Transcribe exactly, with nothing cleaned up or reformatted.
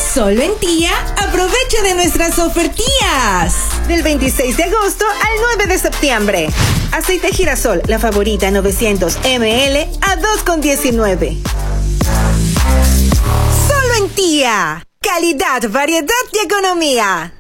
Solo en Tía, aprovecha de nuestras ofertías. Del veintiséis de agosto al nueve de septiembre. Aceite girasol, la favorita novecientos mililitros a dos con diecinueve. Solo en Tía. Calidad, variedad y economía.